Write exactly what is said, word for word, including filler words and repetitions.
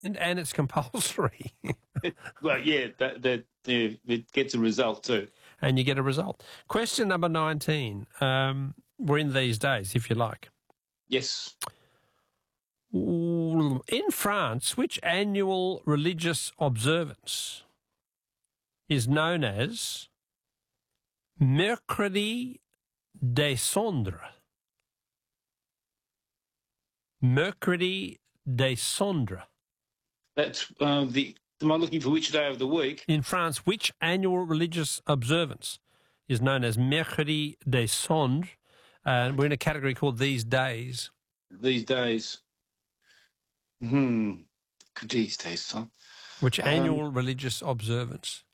And, and it's compulsory. Well, yeah, that, that yeah, it gets a result too. And you get a result. Question number nineteen. Um, we're in these days, if you like. Yes. In France, which annual religious observance is known as Mercredi des Cendres? Mercredi des Cendres. That's uh, the. Am I looking for which day of the week? In France, which annual religious observance is known as Mercredi des Cendres? And uh, we're in a category called These Days. These days. Hmm. These days, son. Which Um, annual religious observance